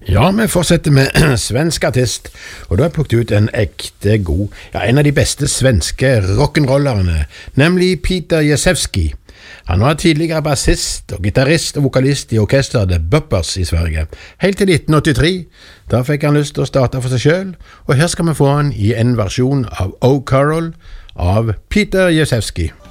Ja, vi fortsetter med svensk artist, og da har jeg plukket ut en ekte god, ja, en av de beste svenske rock'n'rollerne, nemlig Peter Jezewski. Han var tidligere bassist og gitarrist og vokalist i orkesteret The Buppers i Sverige, helt til 1983. Da fikk han lyst til å starte for seg selv, og her skal vi få han i en versjon av O Carol av Peter Jezewski.